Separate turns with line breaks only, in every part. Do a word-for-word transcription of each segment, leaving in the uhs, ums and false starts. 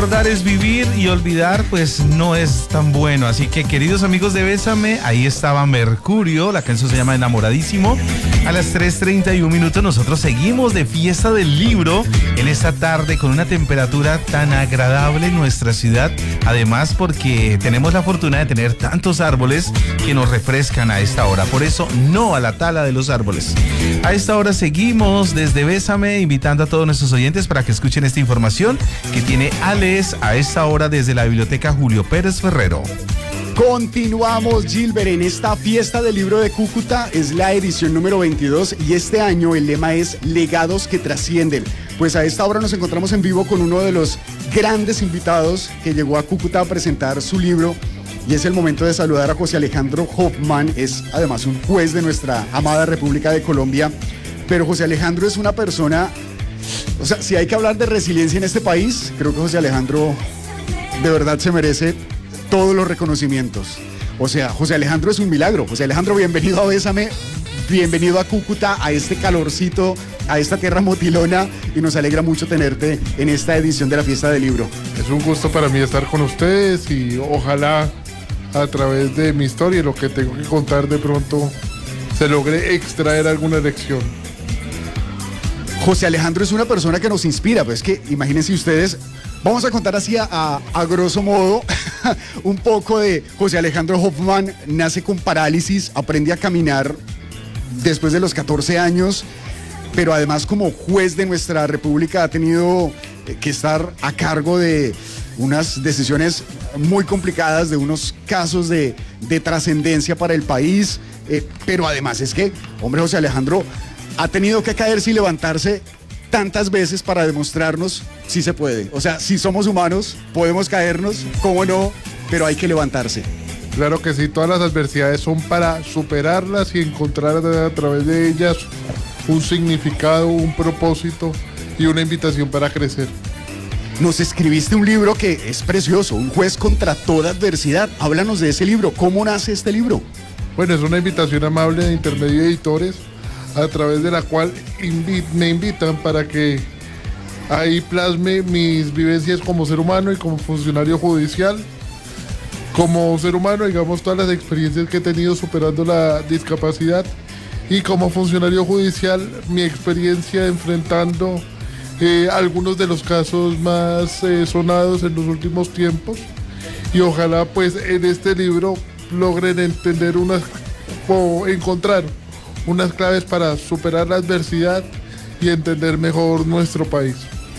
Recordar es vivir y olvidar pues no es tan bueno. Así que, queridos amigos de Bésame, ahí estaba Mercurio, la canción se llama Enamoradísimo. A las tres treinta y un minutos nosotros seguimos de fiesta del libro en esta tarde con una temperatura tan agradable en nuestra ciudad. Además porque tenemos la fortuna de tener tantos árboles que nos refrescan a esta hora. Por eso no a la tala de los árboles. A esta hora seguimos desde Bésame invitando a todos nuestros oyentes para que escuchen esta información que tiene Alex a esta hora desde la biblioteca Julio Pérez Ferrero.
Continuamos, Gilbert, en esta fiesta del libro de Cúcuta. Es la edición número veintidós y este año el lema es Legados que trascienden. Pues a esta hora nos encontramos en vivo con uno de los grandes invitados que llegó a Cúcuta a presentar su libro. Y es el momento de saludar a José Alejandro Hoffman. Es además un juez de nuestra amada República de Colombia. Pero José Alejandro es una persona... O sea, si hay que hablar de resiliencia en este país, creo que José Alejandro de verdad se merece todos los reconocimientos. O sea, José Alejandro es un milagro. José Alejandro, bienvenido a Bésame, bienvenido a Cúcuta, a este calorcito, a esta tierra motilona, y nos alegra mucho tenerte en esta edición de la Fiesta del Libro.
Es un gusto para mí estar con ustedes y ojalá a través de mi historia y lo que tengo que contar de pronto se logre extraer alguna lección.
José Alejandro es una persona que nos inspira, pues que imagínense ustedes, vamos a contar así a, a, a grosso modo un poco de José Alejandro Hoffman. Nace con parálisis, aprende a caminar después de los catorce años, pero además como juez de nuestra república ha tenido que estar a cargo de unas decisiones muy complicadas, de unos casos de, de trascendencia para el país, eh, pero además es que, hombre, José Alejandro ha tenido que caerse y levantarse tantas veces para demostrarnos si se puede. O sea, si somos humanos, podemos caernos, cómo no, pero hay que levantarse.
Claro que sí, todas las adversidades son para superarlas y encontrar a través de ellas un significado, un propósito y una invitación para crecer.
Nos escribiste un libro que es precioso, Un juez contra toda adversidad. Háblanos de ese libro, ¿cómo nace este libro?
Bueno, es una invitación amable de Intermedio Editores, a través de la cual invi- me invitan para que ahí plasme mis vivencias como ser humano y como funcionario judicial. Como ser humano, digamos, todas las experiencias que he tenido superando la discapacidad, y como funcionario judicial, mi experiencia enfrentando eh, algunos de los casos más eh, sonados en los últimos tiempos. Y ojalá pues en este libro logren entender unas o encontrar unas claves para superar la adversidad y entender mejor nuestro país.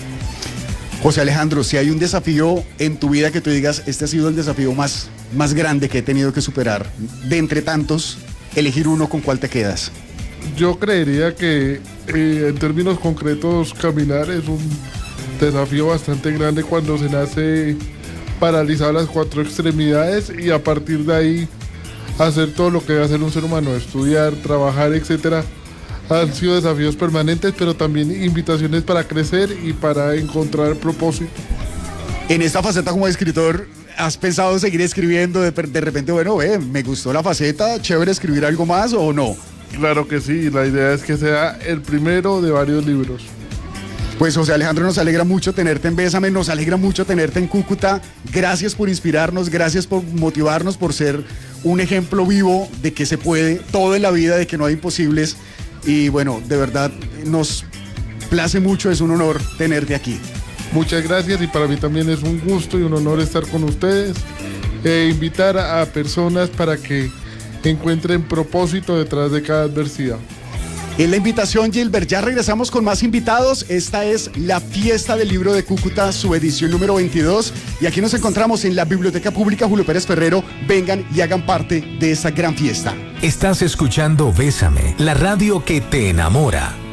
José Alejandro, si hay un desafío en tu vida que tú digas, este ha sido el desafío más, más grande que he tenido que superar, de entre tantos, elegir uno, ¿con cuál te quedas?
Yo creería que eh, en términos concretos caminar es un desafío bastante grande cuando se nace paralizado las cuatro extremidades, y a partir de ahí hacer todo lo que debe hacer un ser humano, estudiar, trabajar, etcétera. Han sido desafíos permanentes, pero también invitaciones para crecer y para encontrar propósito.
En esta faceta como escritor, ¿has pensado seguir escribiendo? De, de repente, bueno, ve, me gustó la faceta, chévere escribir algo más, ¿o no?
Claro que sí, la idea es que sea el primero de varios libros.
Pues José Alejandro, nos alegra mucho tenerte en Bésame, nos alegra mucho tenerte en Cúcuta. Gracias por inspirarnos, gracias por motivarnos, por ser un ejemplo vivo de que se puede todo en la vida, de que no hay imposibles. Y bueno, de verdad nos place mucho, es un honor tenerte aquí.
Muchas gracias, y para mí también es un gusto y un honor estar con ustedes e invitar a personas para que encuentren propósito detrás de cada adversidad.
Es la invitación, Gilbert. Ya regresamos con más invitados. Esta es la Fiesta del Libro de Cúcuta, su edición número veintidós. Y aquí nos encontramos en la Biblioteca Pública Julio Pérez Ferrero. Vengan y hagan parte de esta gran fiesta.
Estás escuchando Bésame, la radio que te enamora.